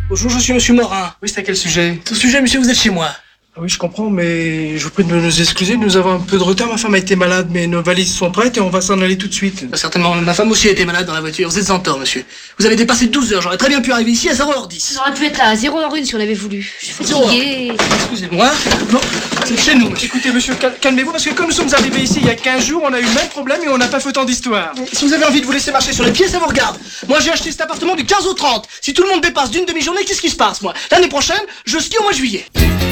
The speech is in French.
Bonjour, je suis monsieur Morin. Oui, c'est à quel sujet? C'est au sujet, monsieur, vous êtes chez moi. Ah oui, je comprends, mais je vous prie de nous excuser, nous avons un peu de retard. Ma femme a été malade, mais nos valises sont prêtes et on va s'en aller tout de suite. Certainement, ma femme aussi a été malade dans la voiture. Vous êtes en tort, monsieur. Vous avez dépassé 12 heures. J'aurais très bien pu arriver ici à 0h10. On aurait pu être là à 0h01 si on avait voulu. Je suis fatiguée. Excusez-moi. Non, c'est chez nous, monsieur. Écoutez, monsieur, calmez-vous, parce que comme nous sommes arrivés ici il y a 15 jours, on a eu le même problème et on n'a pas fait autant d'histoire. Si vous avez envie de vous laisser marcher sur les pieds, ça vous regarde. Moi, j'ai acheté cet appartement du 15 au 30. Si tout le monde dépasse d'une demi-journée, qu'est-ce qui se passe, moi? L'année prochaine, je skie au mois de juillet.